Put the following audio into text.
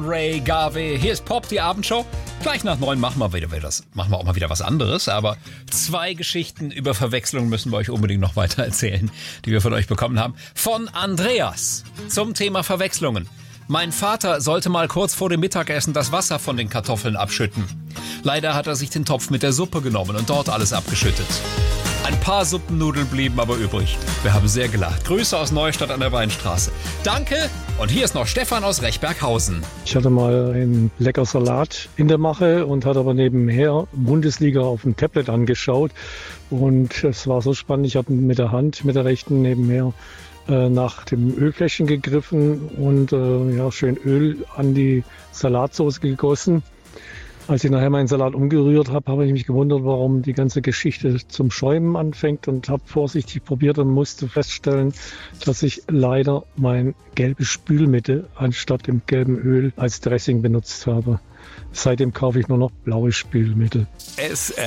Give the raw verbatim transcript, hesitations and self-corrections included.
von Ray Garvey. Hier ist Pop, die Abendshow. Gleich nach neun machen wir, wieder was, machen wir auch mal wieder was anderes. Aber zwei Geschichten über Verwechslung müssen wir euch unbedingt noch weiter erzählen, die wir von euch bekommen haben. Von Andreas zum Thema Verwechslungen. Mein Vater sollte mal kurz vor dem Mittagessen das Wasser von den Kartoffeln abschütten. Leider hat er sich den Topf mit der Suppe genommen und dort alles abgeschüttet. Ein paar Suppennudeln blieben aber übrig. Wir haben sehr gelacht. Grüße aus Neustadt an der Weinstraße. Danke. Und hier ist noch Stefan aus Rechberghausen. Ich hatte mal einen lecker Salat in der Mache und hatte aber nebenher Bundesliga auf dem Tablet angeschaut. Und es war so spannend, ich habe mit der Hand, mit der rechten nebenher äh, nach dem Ölfläschchen gegriffen und äh, ja, schön Öl an die Salatsauce gegossen. Als ich nachher meinen Salat umgerührt habe, habe ich mich gewundert, warum die ganze Geschichte zum Schäumen anfängt und habe vorsichtig probiert und musste feststellen, dass ich leider mein gelbes Spülmittel anstatt dem gelben Öl als Dressing benutzt habe. Seitdem kaufe ich nur noch blaues Spülmittel. Es